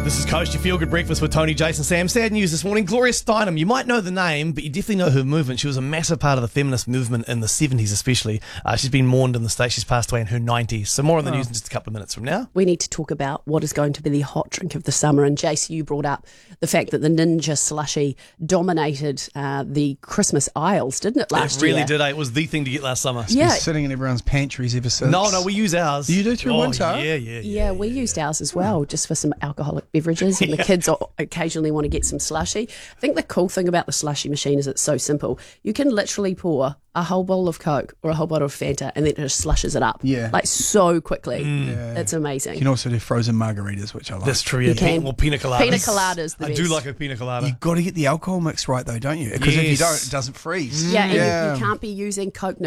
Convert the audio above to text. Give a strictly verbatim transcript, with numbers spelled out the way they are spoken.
This is Coast, your feel-good breakfast with Tony, Jason, Sam. Sad news this morning. Gloria Steinem, you might know the name, but you definitely know her movement. She was a massive part of the feminist movement in the seventies especially. Uh, she's been mourned in the States. She's passed away in her nineties. So more on the oh. news in just a couple of minutes from now. We need to talk about what is going to be the hot drink of the summer. And Jace, you brought up the fact that the Ninja Slushie dominated uh, the Christmas aisles, didn't it, last year? It really year? did. Eh? It was the thing to get last summer. It's yeah. been sitting in everyone's pantries ever since. No, no, we use ours. You do through oh, winter? Yeah, yeah, yeah. Yeah, we yeah, used yeah. ours as well, just for some alcoholic beverages, and the kids occasionally want to get some slushy. I think the cool thing about the slushy machine is it's so simple. You can literally pour a whole bottle of Coke or a whole bottle of Fanta and then it just slushes it up. Yeah. Like so quickly. Mm. Yeah. It's amazing. You can also do frozen margaritas, which I like. That's true, yeah. You can. Pina, well, pina coladas. Pina coladas, the I best. do like a pina colada. You've got to get the alcohol mix right, though, don't you? Because Yes. if you don't, it doesn't freeze. Yeah, and Yeah. You, you can't be using Coke